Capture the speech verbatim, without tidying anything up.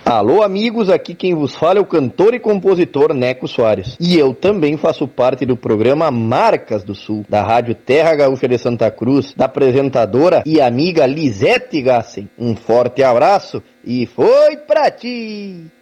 Alô amigos, aqui quem vos fala é o cantor e compositor Neco Soares. E eu também faço parte do programa Marcas do Sul, da Rádio Terra Gaúcha de Santa Cruz, da apresentadora e amiga Lisete Gassen. Um forte abraço e foi pra ti!